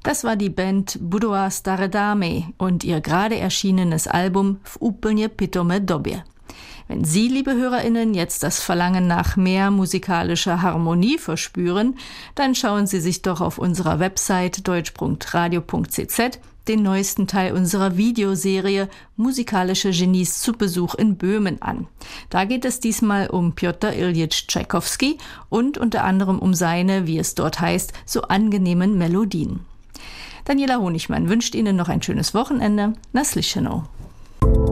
Das war die Band Budova Stare Dame und ihr gerade erschienenes Album V úplně pitome době. Wenn Sie, liebe HörerInnen, jetzt das Verlangen nach mehr musikalischer Harmonie verspüren, dann schauen Sie sich doch auf unserer Website deutsch.radio.cz den neuesten Teil unserer Videoserie Musikalische Genies zu Besuch in Böhmen an. Da geht es diesmal um Pjotr Iljitsch Tschaikowski und unter anderem um seine, wie es dort heißt, so angenehmen Melodien. Daniela Honigmann wünscht Ihnen noch ein schönes Wochenende. Na slyšenou.